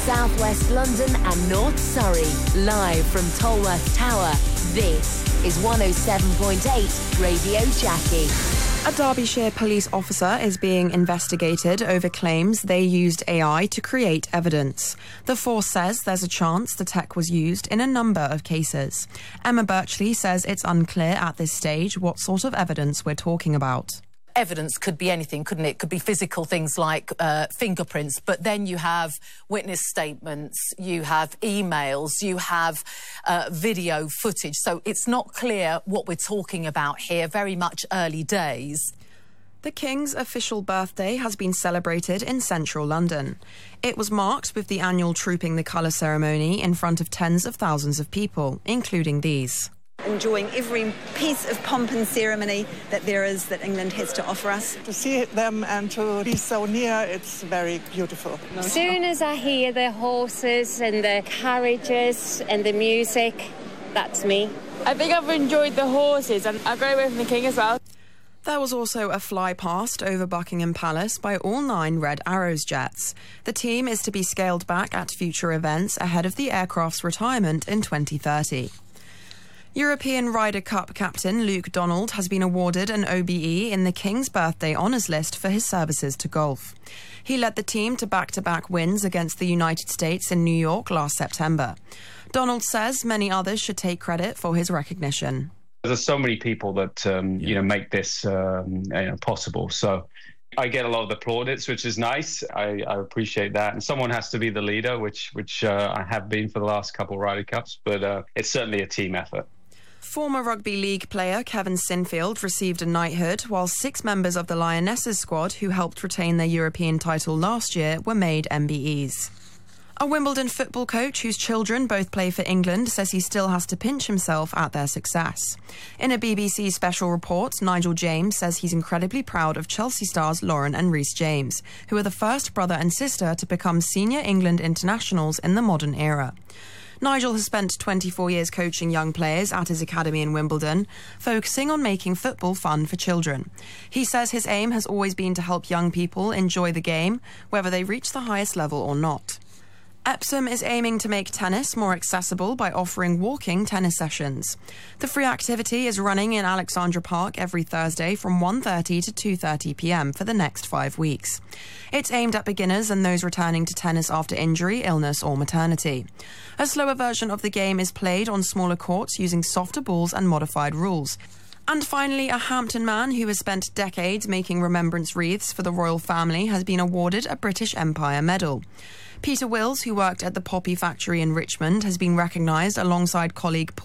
South West London and North Surrey. Live from Tolworth Tower, this is 107.8 Radio Jackie. A Derbyshire police officer is being investigated over claims they used AI to create evidence. The force says there's a chance the tech was used in a number of cases. Emma Birchley says it's unclear at this stage what sort of evidence we're talking about. Evidence could be anything, couldn't it? It could be physical things like fingerprints, but then you have witness statements, you have emails, you have video footage. So it's not clear what we're talking about here, very much early days. The King's official birthday has been celebrated in central London. It was marked with the annual Trooping the Colour ceremony in front of tens of thousands of people, including these. Enjoying every piece of pomp and ceremony that there is that England has to offer us. To see them and to be so near, it's very beautiful. As soon as I hear the horses and the carriages and the music, that's me. I think I've enjoyed the horses and I'll go away from the King as well. There was also a fly past over Buckingham Palace by all 9 Red Arrows jets. The team is to be scaled back at future events ahead of the aircraft's retirement in 2030. European Ryder Cup captain Luke Donald has been awarded an OBE in the King's Birthday Honours List for his services to golf. He led the team to back-to-back wins against the United States in New York last September. Donald says many others should take credit for his recognition. There's so many people that make this possible. So I get a lot of the plaudits, which is nice. I appreciate that. And someone has to be the leader, which I have been for the last couple of Ryder Cups. But it's certainly a team effort. Former rugby league player Kevin Sinfield received a knighthood, while 6 members of the Lionesses squad who helped retain their European title last year were made MBEs. A Wimbledon football coach whose children both play for England says he still has to pinch himself at their success. In a BBC special report, Nigel James says he's incredibly proud of Chelsea stars Lauren and Reece James, who are the first brother and sister to become senior England internationals in the modern era. Nigel has spent 24 years coaching young players at his academy in Wimbledon, focusing on making football fun for children. He says his aim has always been to help young people enjoy the game, whether they reach the highest level or not. Epsom is aiming to make tennis more accessible by offering walking tennis sessions. The free activity is running in Alexandra Park every Thursday from 1:30 to 2:30 p.m. for the next 5 weeks. It's aimed at beginners and those returning to tennis after injury, illness or maternity. A slower version of the game is played on smaller courts using softer balls and modified rules. And finally, a Hampton man who has spent decades making remembrance wreaths for the royal family has been awarded a British Empire Medal. Peter Wills, who worked at the Poppy factory in Richmond, has been recognised alongside colleague